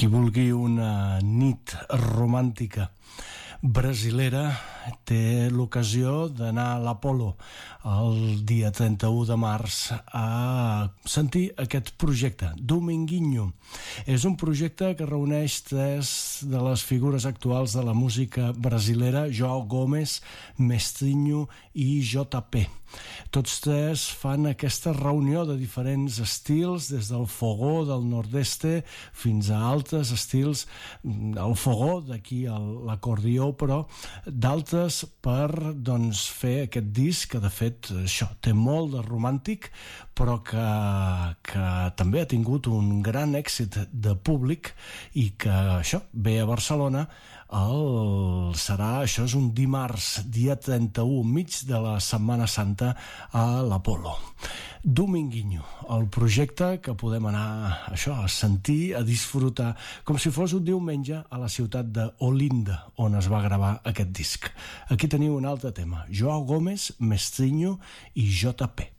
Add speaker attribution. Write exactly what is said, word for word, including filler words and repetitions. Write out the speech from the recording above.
Speaker 1: Qui vulgui una nit romàntica brasilera té l'ocasió d'anar a l'Apolo el dia trenta-u de març a sentir aquest projecte, Dominguinho. És un projecte que reuneix tres de les figures actuals de la música brasilera, João Gomes, Mestrinho i J P. Tots tres fan aquesta reunió de diferents estils, des del fogó del nord-est fins a altres estils, el fogó, d'aquí l'acordió, però d'altres per doncs, fer aquest disc que de fet això té molt de romàntic, però que, que també ha tingut un gran èxit de públic i que això ve a Barcelona. El, serà, això és un dimarts, dia trenta-u, mig de la Setmana Santa a l'Apolo. Dominguinho, el projecte que podem anar això, a sentir, a disfrutar, com si fos un diumenge a la ciutat d'Olinda, on es va gravar aquest disc. Aquí teniu un altre tema, João Gomes, Mestrinho i J P.